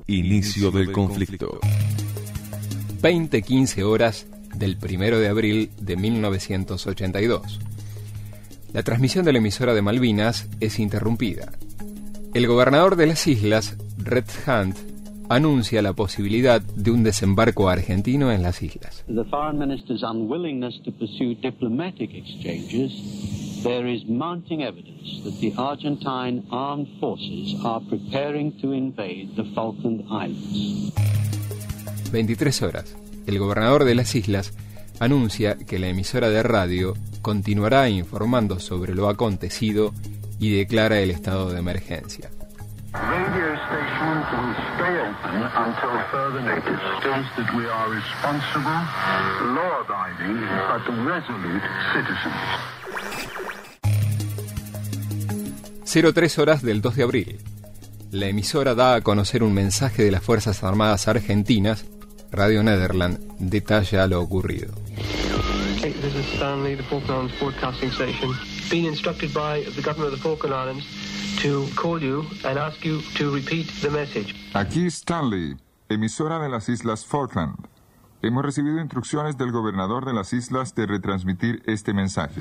Inicio del conflicto. 20:15 horas del 1 de abril de 1982. La transmisión de la emisora de Malvinas es interrumpida. El gobernador de las islas, Red Hunt, anuncia la posibilidad de un desembarco argentino en las islas. The foreign minister's unwillingness to pursue diplomatic exchanges, there is mounting evidence that the Argentine armed forces are preparing to invade the Falkland Islands. 23 horas. El gobernador de las islas anuncia que la emisora de radio continuará informando sobre lo acontecido y declara el estado de emergencia. Radio stations will stay open until further notice. States that we are responsible, law-abiding, but resolute citizens. 03 horas del 2 de abril. La emisora da a conocer un mensaje de las Fuerzas Armadas Argentinas. Radio Nederland detalla lo ocurrido. This is Stanley, the Falklands Broadcasting Station. Been instructed by the government of the Falkland Islands to call you and ask you to repeat the message. Aquí Stanley, emisora de las Islas Falkland. Hemos recibido instrucciones del gobernador de las islas de retransmitir este mensaje.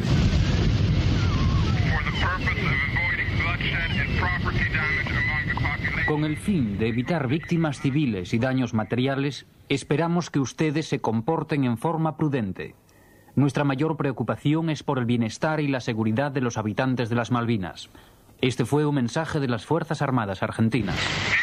Con el fin de evitar víctimas civiles y daños materiales, esperamos que ustedes se comporten en forma prudente. Nuestra mayor preocupación es por el bienestar y la seguridad de los habitantes de las Malvinas. Este fue un mensaje de las Fuerzas Armadas Argentinas.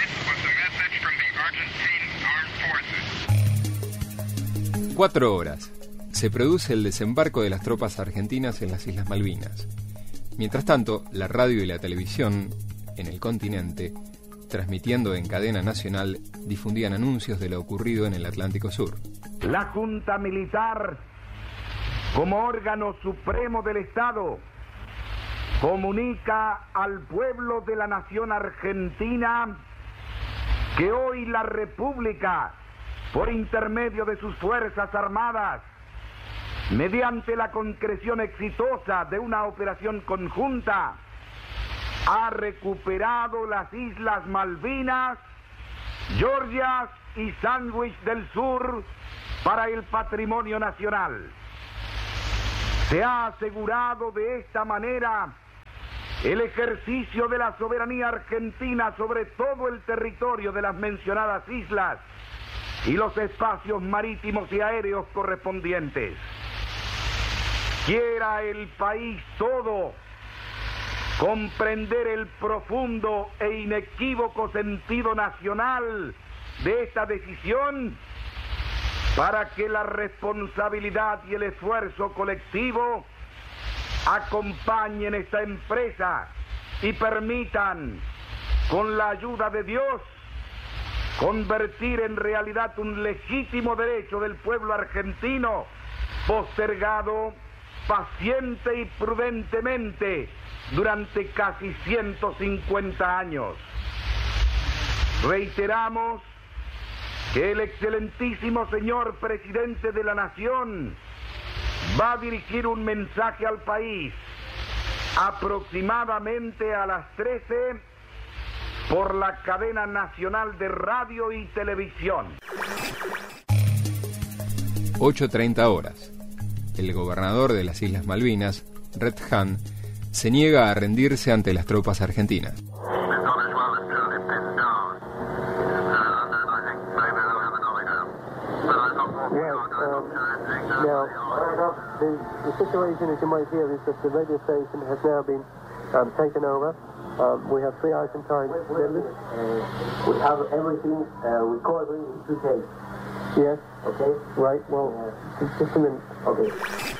4 horas. Se produce el desembarco de las tropas argentinas en las Islas Malvinas. Mientras tanto, la radio y la televisión en el continente, transmitiendo en cadena nacional, difundían anuncios de lo ocurrido en el Atlántico Sur. La Junta Militar, como órgano supremo del Estado, comunica al pueblo de la nación argentina que hoy la República, por intermedio de sus Fuerzas Armadas, mediante la concreción exitosa de una operación conjunta, ha recuperado las Islas Malvinas, Georgias y Sandwich del Sur para el patrimonio nacional. Se ha asegurado de esta manera el ejercicio de la soberanía argentina sobre todo el territorio de las mencionadas islas y los espacios marítimos y aéreos correspondientes. Quiera el país todo comprender el profundo e inequívoco sentido nacional de esta decisión para que la responsabilidad y el esfuerzo colectivo acompañen esta empresa y permitan, con la ayuda de Dios, convertir en realidad un legítimo derecho del pueblo argentino, postergado paciente y prudentemente durante casi 150 años. Reiteramos que el excelentísimo señor presidente de la Nación va a dirigir un mensaje al país aproximadamente a las 13 por la cadena nacional de radio y televisión. 8:30 horas. El gobernador de las Islas Malvinas, Red Hunt, se niega a rendirse ante las tropas argentinas. The situation, as you might hear, is that the radio station has now been taken over. We have 3 Argentine members. We have everything recorded in 2 tapes. Yes. Okay. Right. Well, just a minute. Okay.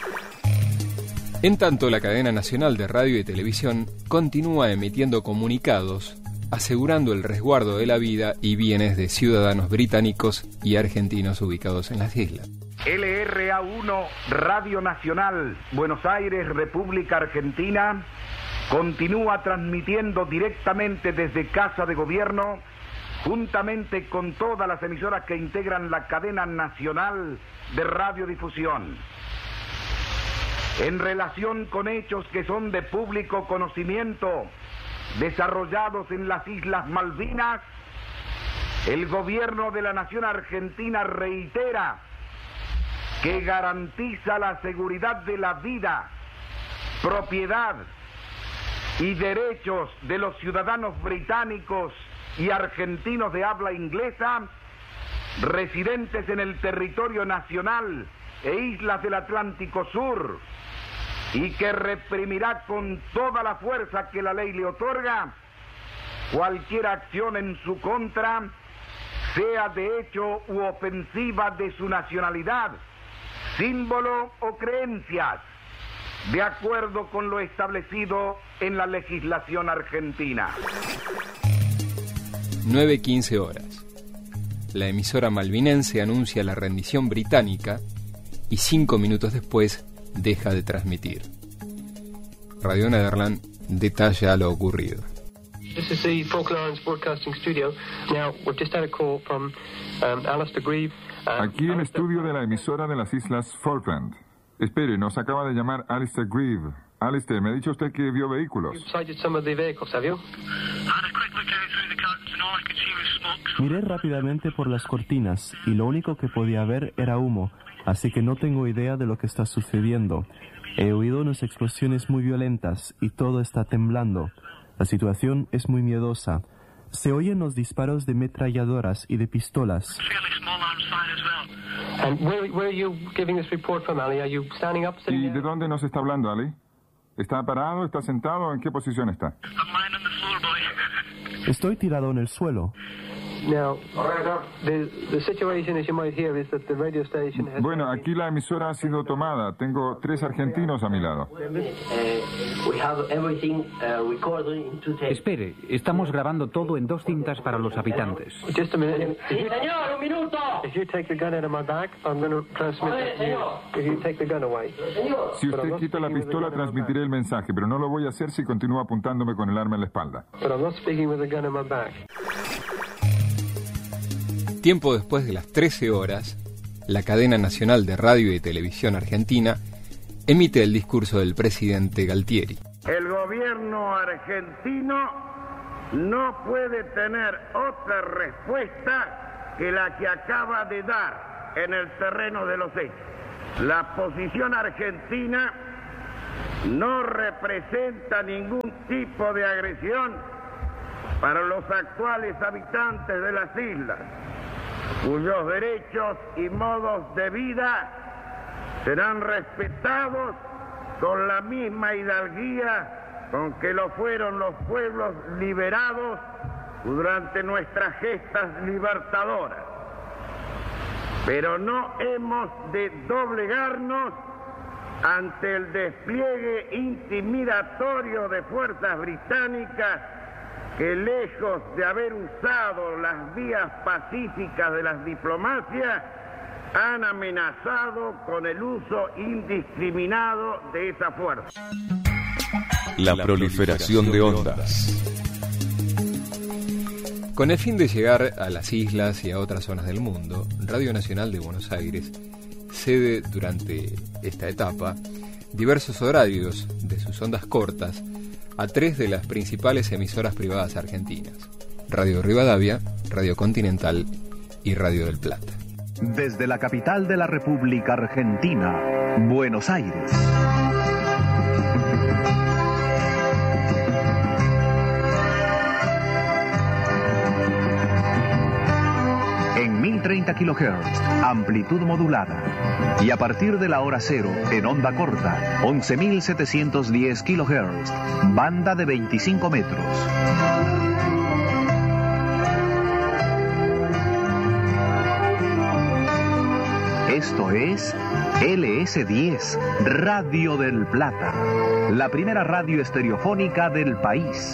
En tanto, la cadena nacional de radio y televisión continúa emitiendo comunicados asegurando el resguardo de la vida y bienes de ciudadanos británicos y argentinos ubicados en las islas. LRA1, Radio Nacional, Buenos Aires, República Argentina, continúa transmitiendo directamente desde Casa de Gobierno, juntamente con todas las emisoras que integran la cadena nacional de radiodifusión. En relación con hechos que son de público conocimiento, desarrollados en las Islas Malvinas, El gobierno de la nación argentina reitera que garantiza la seguridad de la vida, propiedad y derechos de los ciudadanos británicos y argentinos de habla inglesa residentes en el territorio nacional e islas del Atlántico Sur, y que reprimirá con toda la fuerza que la ley le otorga cualquier acción en su contra, sea de hecho u ofensiva de su nacionalidad, símbolo o creencias, de acuerdo con lo establecido en la legislación argentina. 9:15 horas. La emisora malvinense anuncia la rendición británica y 5 minutos después deja de transmitir. Radio Nederland detalla lo ocurrido. This is the Falklands Broadcasting Studio. Now, we've just had a call from Alistair Grieve. Aquí el estudio de la emisora de las Islas Falkland. Espere, nos acaba de llamar Alistair Grieve. Alistair, me ha dicho usted que vio vehículos. You've sighted some of the vehicles, have you? Miré rápidamente por las cortinas y lo único que podía ver era humo, así que no tengo idea de lo que está sucediendo. He oído unas explosiones muy violentas y todo está temblando. La situación es muy miedosa. Se oyen los disparos de metralladoras y de pistolas. And where are you giving this report from, Ali? Are you standing up? ¿Y de dónde nos está hablando, Ali? ¿Está parado? ¿Está sentado? ¿En qué posición está? Estoy tirado en el suelo. Now, the situation, as you might hear, is that the radio station has... Bueno, aquí la emisora ha sido tomada. Tengo 3 argentinos a mi lado. Espere, estamos grabando todo en 2 cintas para los habitantes. Just a minute. Sí, señor, un minuto. If you take the gun out of my back, I'm going to transmit it to you. If you take the gun away. Si usted quita la pistola, transmitiré el mensaje, pero no lo voy a hacer si continúa apuntándome con el arma en la espalda. But I'm not speaking with the gun in my back. Tiempo después de las 13 horas, la cadena nacional de radio y televisión argentina emite el discurso del presidente Galtieri. El gobierno argentino no puede tener otra respuesta que la que acaba de dar en el terreno de los hechos. La posición argentina no representa ningún tipo de agresión para los actuales habitantes de las islas, cuyos derechos y modos de vida serán respetados con la misma hidalguía con que lo fueron los pueblos liberados durante nuestras gestas libertadoras. Pero no hemos de doblegarnos ante el despliegue intimidatorio de fuerzas británicas que, lejos de haber usado las vías pacíficas de las diplomacias, han amenazado con el uso indiscriminado de esa fuerza. La proliferación de ondas. Con el fin de llegar a las islas y a otras zonas del mundo, Radio Nacional de Buenos Aires cede durante esta etapa diversos horarios de sus ondas cortas a 3 de las principales emisoras privadas argentinas: Radio Rivadavia, Radio Continental y Radio del Plata. Desde la capital de la República Argentina, Buenos Aires. En 1030 kHz, amplitud modulada. Y a partir de la hora cero, en onda corta, 11.710 kHz, banda de 25 metros. Esto es LS10, Radio del Plata, la primera radio estereofónica del país.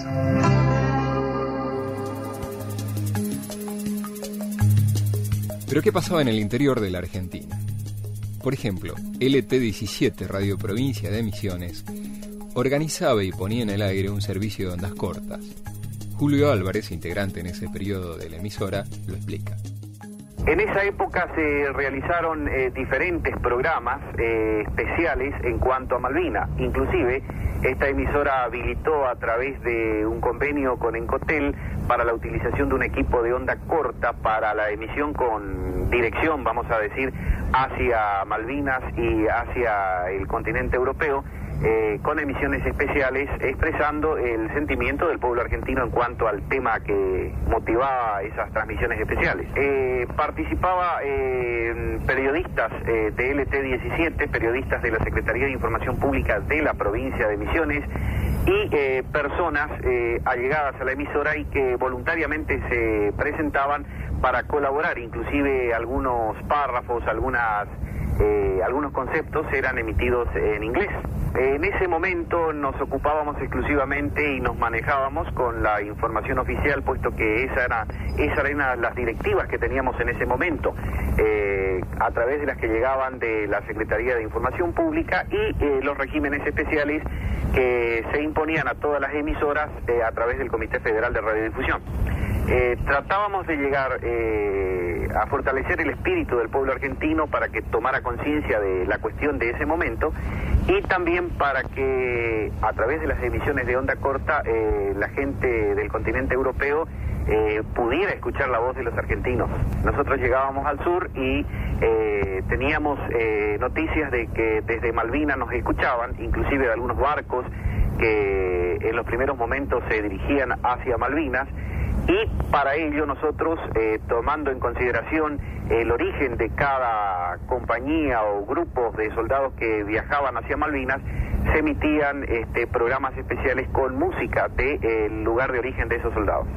Pero ¿qué pasaba en el interior de la Argentina? Por ejemplo, LT17, Radio Provincia de Misiones, organizaba y ponía en el aire un servicio de ondas cortas. Julio Álvarez, integrante en ese periodo de la emisora, lo explica. En esa época se realizaron diferentes programas especiales en cuanto a Malvinas. Inclusive, esta emisora habilitó a través de un convenio con Encotel para la utilización de un equipo de onda corta para la emisión con dirección, vamos a decir, hacia Malvinas y hacia el continente europeo, con emisiones especiales expresando el sentimiento del pueblo argentino en cuanto al tema que motivaba esas transmisiones especiales. Participaban periodistas de LT17, periodistas de la Secretaría de Información Pública de la provincia de Misiones y personas allegadas a la emisora y que voluntariamente se presentaban para colaborar, inclusive algunos párrafos, algunos conceptos eran emitidos en inglés. En ese momento nos ocupábamos exclusivamente y nos manejábamos con la información oficial, puesto que esas eran las directivas que teníamos en ese momento, a través de las que llegaban de la Secretaría de Información Pública y los regímenes especiales que se imponían a todas las emisoras a través del Comité Federal de Radiodifusión. Tratábamos de llegar a fortalecer el espíritu del pueblo argentino para que tomara conciencia de la cuestión de ese momento y también para que a través de las emisiones de onda corta la gente del continente europeo pudiera escuchar la voz de los argentinos. Nosotros llegábamos al sur y teníamos noticias de que desde Malvinas nos escuchaban, inclusive de algunos barcos que en los primeros momentos se dirigían hacia Malvinas. Y para ello nosotros, tomando en consideración el origen de cada compañía o grupos de soldados que viajaban hacia Malvinas, se emitían programas especiales con música del lugar de origen de esos soldados.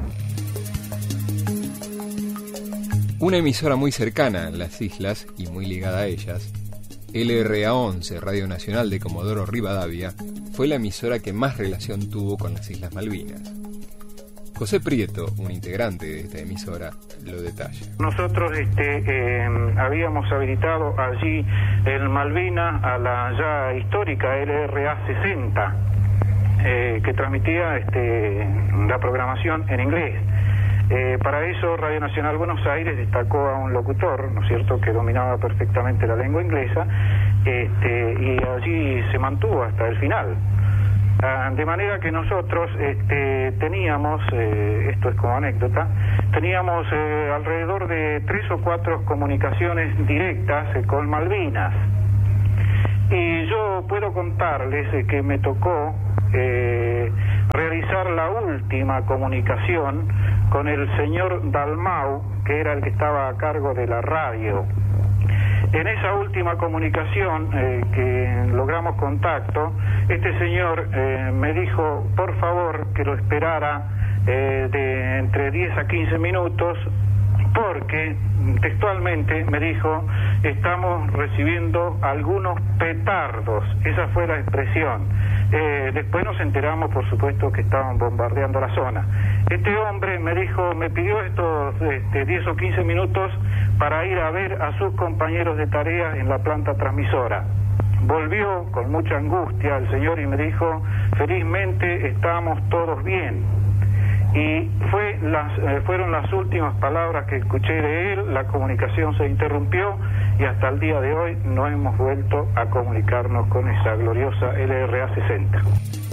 Una emisora muy cercana a las islas y muy ligada a ellas, LRA-11, Radio Nacional de Comodoro Rivadavia, fue la emisora que más relación tuvo con las Islas Malvinas. José Prieto, un integrante de esta emisora, lo detalla. Nosotros habíamos habilitado allí en Malvinas a la ya histórica LRA 60, que transmitía la programación en inglés. Para eso Radio Nacional Buenos Aires destacó a un locutor, ¿no es cierto?, que dominaba perfectamente la lengua inglesa, y allí se mantuvo hasta el final. De manera que nosotros teníamos, esto es como anécdota, teníamos alrededor de 3 o 4 comunicaciones directas con Malvinas. Y yo puedo contarles que me tocó realizar la última comunicación con el señor Dalmau, que era el que estaba a cargo de la radio. En esa última comunicación que logramos contacto, este señor me dijo, por favor, que lo esperara de entre 10 a 15 minutos, porque textualmente me dijo, estamos recibiendo algunos petardos. Esa fue la expresión. Después nos enteramos, por supuesto, que estaban bombardeando la zona. Este hombre me dijo, me pidió estos 10 o 15 minutos para ir a ver a sus compañeros de tarea en la planta transmisora. Volvió con mucha angustia el señor y me dijo, felizmente estamos todos bien. Y fueron las últimas palabras que escuché de él. La comunicación se interrumpió y hasta el día de hoy no hemos vuelto a comunicarnos con esa gloriosa LRA 60.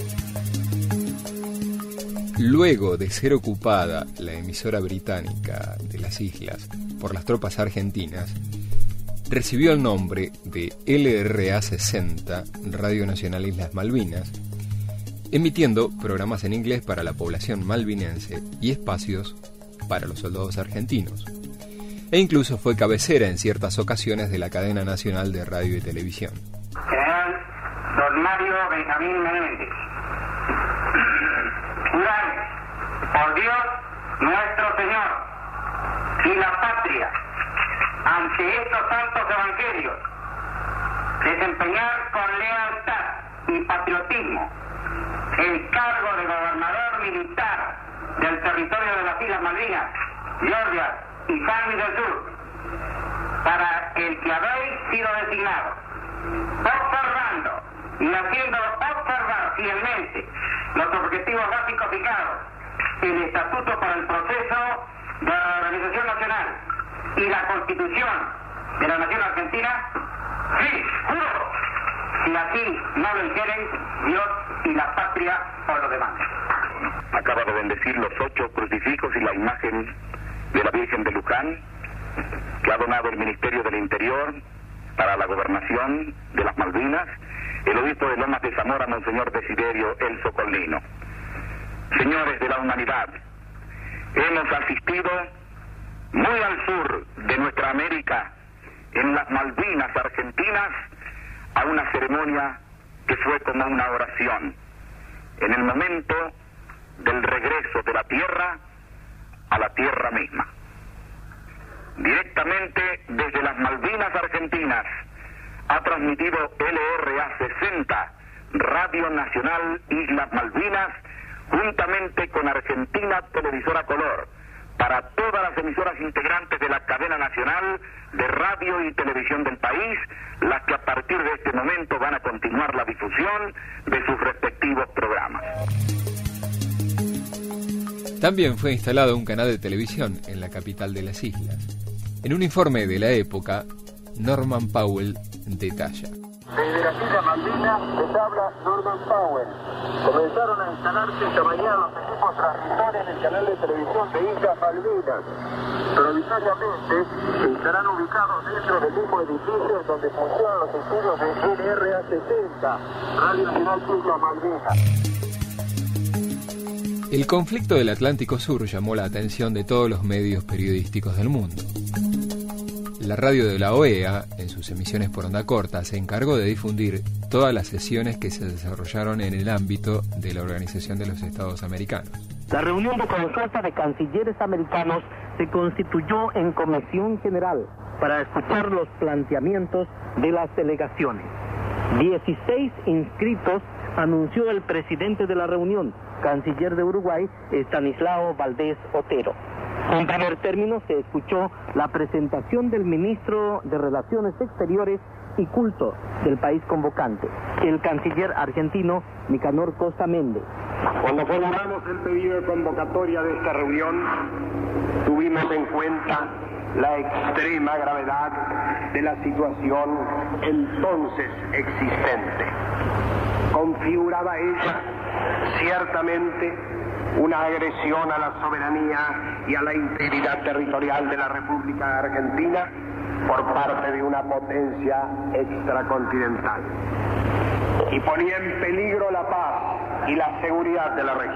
Luego de ser ocupada la emisora británica de las islas por las tropas argentinas, recibió el nombre de LRA 60, Radio Nacional Islas Malvinas, emitiendo programas en inglés para la población malvinense y espacios para los soldados argentinos. E incluso fue cabecera en ciertas ocasiones de la cadena nacional de radio y televisión. General Don Mario Benjamín Menéndez. Juramos, por Dios nuestro Señor y la patria, ante estos santos evangelios, desempeñar con lealtad y patriotismo el cargo de gobernador militar del territorio de las Islas Malvinas, Georgia y San Luis del Sur, para el que habéis sido designado, observando y haciendo observar fielmente los objetivos básicos fijados, el Estatuto para el Proceso de Reorganización Nacional, y la Constitución de la Nación Argentina? Sí, juro. Si así no lo hicieren, Dios y la patria os lo demandan. Acaba de bendecir los 8 crucifijos y la imagen de la Virgen de Luján, que ha donado el Ministerio del Interior para la gobernación de las Malvinas, el obispo de Lomas de Zamora, Monseñor Desiderio El Socolino. Señores de la humanidad, hemos asistido muy al sur de nuestra América, en las Malvinas argentinas, a una ceremonia que fue como una oración, en el momento del regreso de la tierra a la tierra misma. Directamente desde las Malvinas argentinas ha transmitido LRA 60, Radio Nacional Islas Malvinas, juntamente con Argentina Televisora Color, para todas las emisoras integrantes de la cadena nacional de radio y televisión del país, las que a partir de este momento van a continuar la difusión de sus respectivos programas. También fue instalado un canal de televisión en la capital de las islas. En un informe de la época, Norman Powell detalla. Desde las Islas Malvinas les habla Norman Powell. Comenzaron a instalarse esta mañana los equipos transmisores del canal de televisión de Islas Malvinas. Provisoriamente estarán ubicados dentro del mismo edificio donde funcionan los estudios de LRA 60, Radio Nacional Islas Malvinas. El conflicto del Atlántico Sur llamó la atención de todos los medios periodísticos del mundo. La radio de la OEA, en sus emisiones por onda corta, se encargó de difundir todas las sesiones que se desarrollaron en el ámbito de la Organización de los Estados Americanos. La reunión de consulta de cancilleres americanos se constituyó en comisión general para escuchar los planteamientos de las delegaciones. 16 inscritos anunció el presidente de la reunión, canciller de Uruguay, Estanislao Valdés Otero. En primer término se escuchó la presentación del ministro de Relaciones Exteriores y Culto del país convocante, el canciller argentino Nicanor Costa Méndez. Cuando formulamos el pedido de convocatoria de esta reunión, tuvimos en cuenta la extrema gravedad de la situación entonces existente. Configuraba ella ciertamente una agresión a la soberanía y a la integridad territorial de la República Argentina por parte de una potencia extracontinental, y ponía en peligro la paz y la seguridad de la región.